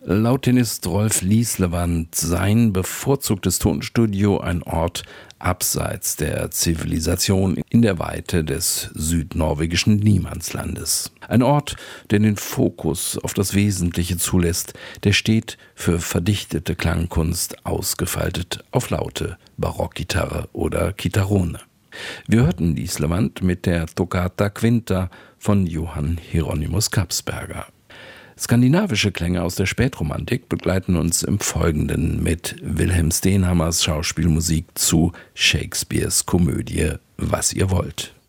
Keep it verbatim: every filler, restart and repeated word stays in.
Laut Tennis Rolf Lislewand sein bevorzugtes Tonstudio ein Ort abseits der Zivilisation in der Weite des südnorwegischen Niemandslandes. Ein Ort, der den Fokus auf das Wesentliche zulässt, der steht für verdichtete Klangkunst, ausgefaltet auf Laute, Barockgitarre oder Chitarrone. Wir hörten Lislewand mit der Toccata Quinta von Johann Hieronymus Kapsberger. Skandinavische Klänge aus der Spätromantik begleiten uns im Folgenden mit Wilhelm Stenhammers Schauspielmusik zu Shakespeares Komödie Was ihr wollt.